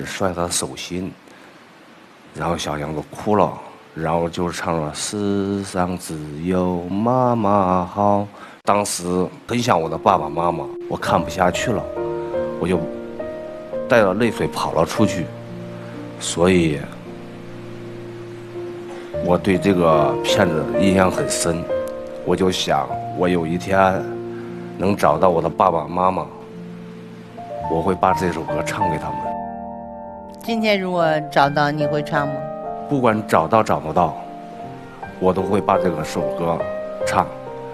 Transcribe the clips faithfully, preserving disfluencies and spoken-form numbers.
摔他手心，然后小杨就哭了，然后就唱了世上只有妈妈好。当时很想我的爸爸妈妈，我看不下去了，我就带着泪水跑了出去。所以我对这个片子印象很深，我就想我有一天能找到我的爸爸妈妈，我会把这首歌唱给他们。 今天如果找到，你会唱吗？ 不管找到找不到，我都会把这个首歌唱。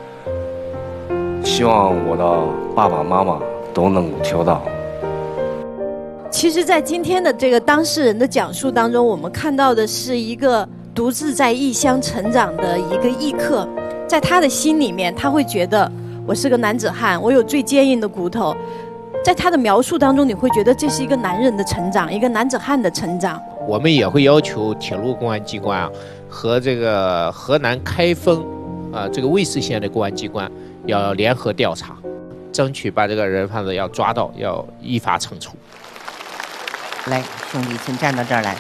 希望我的爸爸妈妈都能够听到。 其实在今天的这个当事人的讲述当中，我们看到的是一个独自在异乡成长的一个异客，在他的心里面，他会觉得我是个男子汉，我有最坚硬的骨头。在他的描述当中，你会觉得这是一个男人的成长，一个男子汉的成长。 我们也会要求铁路公安机关和这个河南开封啊、呃、这个尉氏县的公安机关要联合调查，争取把这个人贩子要抓到，要依法惩处。 来，兄弟，请站到这儿来。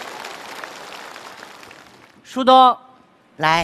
舒东，来。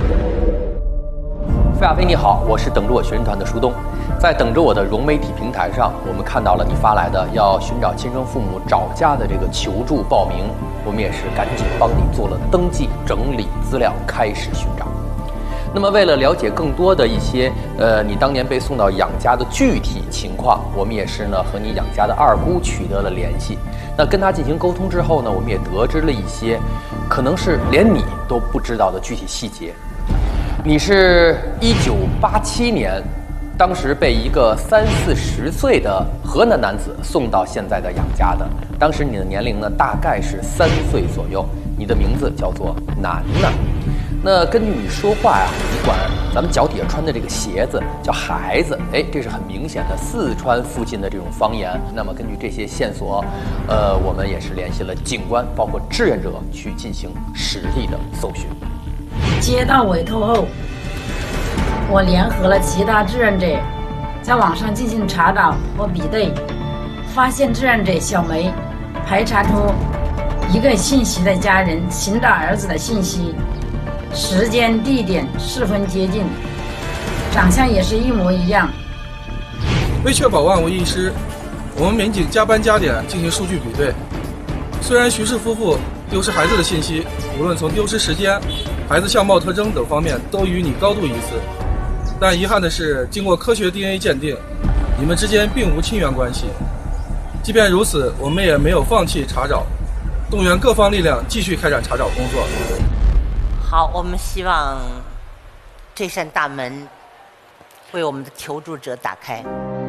费亚飞你好，我是等着我学生团的舒东。在等着我的融媒体平台上，我们看到了你发来的要寻找亲生父母找家的这个求助报名，我们也是赶紧帮你做了登记，整理资料，开始寻找。那么为了了解更多的一些呃你当年被送到养家的具体情况，我们也是呢和你养家的二姑取得了联系。那跟他进行沟通之后呢，我们也得知了一些可能是连你都不知道的具体细节。你是一九八七年当时被一个三四十岁的河南男子送到现在的养家的，当时你的年龄呢大概是三岁左右，你的名字叫做楠楠。那根据你说话呀，你管咱们脚底下穿的这个鞋子叫孩子，哎，这是很明显的四川附近的这种方言。那么根据这些线索，呃，我们也是联系了警官，包括志愿者去进行实地的搜寻。 接到委托后，我联合了其他志愿者，在网上进行查找和比对，发现志愿者小梅排查出一个信息的家人寻找儿子的信息，时间地点十分接近，长相也是一模一样。 为确保万无一失，我们民警加班加点进行数据比对。虽然徐氏夫妇丢失孩子的信息，无论从丢失时间、孩子相貌特征等方面都与你高度一致，但遗憾的是，经过科学 D N A 鉴定，你们之间并无亲缘关系。即便如此，我们也没有放弃查找，动员各方力量继续开展查找工作。 好，我们希望这扇大门为我们的求助者打开。